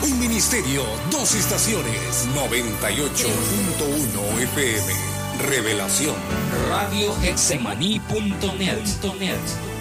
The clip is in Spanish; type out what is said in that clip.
Un ministerio, dos estaciones, 98.1 FM. Revelación. Radio Getsemaní.net.